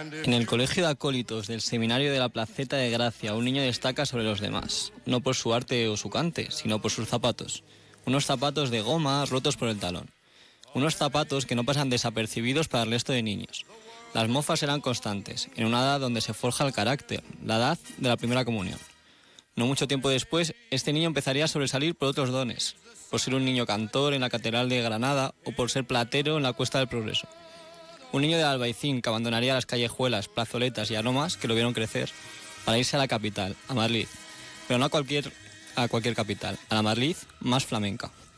En el colegio de acólitos del seminario de la Placeta de Gracia, un niño destaca sobre los demás, no por su arte o su cante, sino por sus zapatos. Unos zapatos de goma rotos por el talón. Unos zapatos que no pasan desapercibidos para el resto de niños. Las mofas eran constantes, en una edad donde se forja el carácter, la edad de la primera comunión. No mucho tiempo después, este niño empezaría a sobresalir por otros dones, por ser un niño cantor en la Catedral de Granada o por ser platero en la Cuesta del Progreso. Un niño de Albaicín que abandonaría las callejuelas, plazoletas y aromas que lo vieron crecer para irse a la capital, a Madrid. Pero no a cualquier capital, a la Madrid más flamenca.